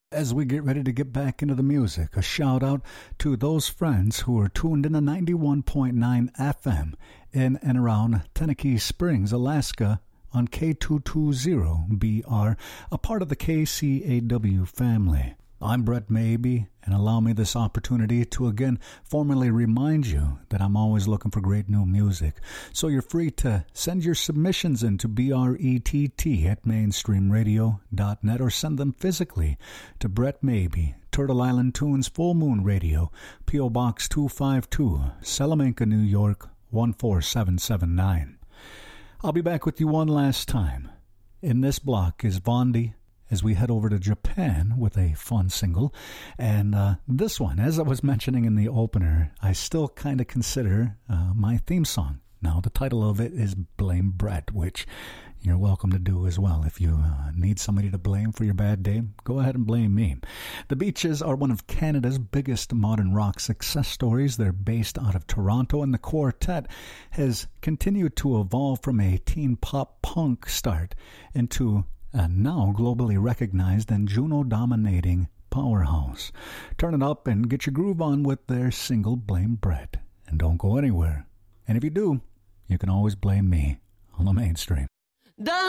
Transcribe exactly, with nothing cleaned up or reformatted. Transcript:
As we get ready to get back into the music, a shout out to those friends who are tuned in to ninety-one point nine F M in and around Tenakee Springs, Alaska on K two twenty B R, a part of the K C A W family. I'm Brett Maybe, and allow me this opportunity to again formally remind you that I'm always looking for great new music. So you're free to send your submissions in to B R E T T at mainstream radio dot net or send them physically to Brett Maybe, Turtle Island Tunes, Full Moon Radio, P O Box two fifty-two, Salamanca, New York, one four seven seven nine. I'll be back with you one last time. In this block is Vondi, as we head over to Japan with a fun single. And uh, this one, as I was mentioning in the opener, I still kind of consider uh, my theme song. Now, the title of it is Blame Brett, which you're welcome to do as well. If you uh, need somebody to blame for your bad day, go ahead and blame me. The Beaches are one of Canada's biggest modern rock success stories. They're based out of Toronto, and the quartet has continued to evolve from a teen pop punk start into a now globally recognized and Juno-dominating powerhouse. Turn it up and get your groove on with their single Blame Brett. And don't go anywhere. And if you do, you can always blame me on the mainstream. The